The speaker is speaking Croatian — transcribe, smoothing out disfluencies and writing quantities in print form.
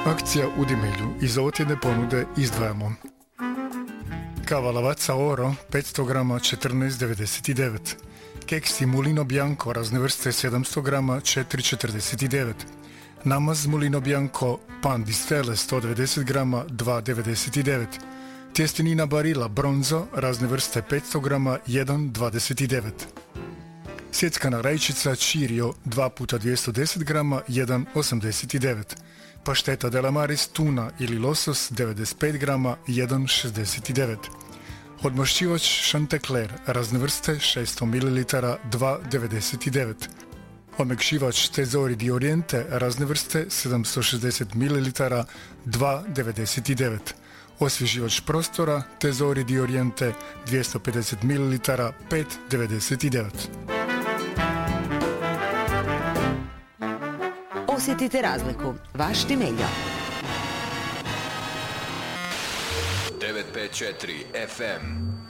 Akcija u Dimelju. Iz ovotjedne ponude izdvajamo kava Lavazza Oro 500 grama 14,99, keksi Mulino Bianco razne vrste 700 grama 4,49, namaz Mulino Bianco pan di stelle 190 grama 2,99, tjestenina Barilla Bronzo razne vrste 500 grama 1,29, sjeckana rajčica Cirio 2 puta 210 grama 1,89, pašteta Della Maris tuna ili losos 95 grama 1,69, odmašćivač Chanticleer razne vrste 600 ml 2,99, omekšivač Tesori di Oriente razne vrste 760 ml 2,99, osvježivač prostora Tesori di Oriente 250 ml 5,99. Osjetite razliku. Vaš Dimeljo. 954 FM.